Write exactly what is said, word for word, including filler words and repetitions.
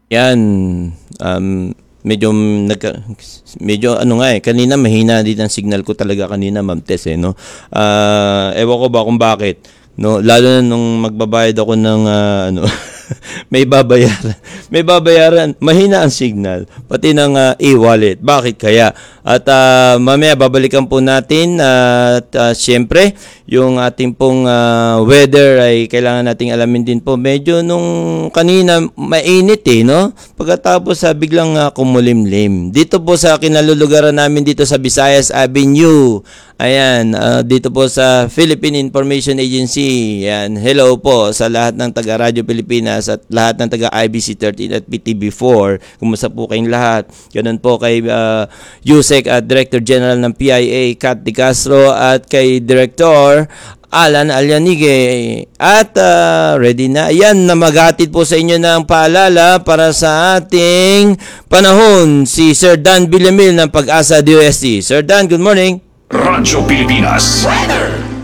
Yan, um, medyo nagka, medyo ano nga eh, kanina mahina din ang signal ko talaga kanina, Ma'am Tess eh, no. Ah, ewan ko ba kung bakit, no, lalo na nung magbabayad ako ng ah, ano may babayaran. May babayaran. Mahina ang signal. Pati ng uh, e-wallet. Bakit kaya? At uh, mamaya babalikan po natin uh, at uh, syempre yung ating pong uh, weather ay kailangan nating alamin din po. Medyo nung kanina mainit eh, no? Pagkatapos uh, biglang uh, kumulimlim. Dito po sa kinalulugaran namin dito sa Visayas Avenue. Ayan, uh, dito po sa Philippine Information Agency. Ayan, hello po sa lahat ng taga Radyo Pilipinas at lahat ng taga I B C thirteen at P T V four. Kumusta po kayong lahat? Ganun po kay uh, Yusek at Director General ng P I A, Kat De Castro, at kay Director Alan Alianige. At uh, ready na. Ayan, namagatid po sa inyo ng paalala para sa ating panahon. Si Sir Dan Villamil ng Pag-asa D O S T. Sir Dan, good morning. Radyo Pilipinas Weather.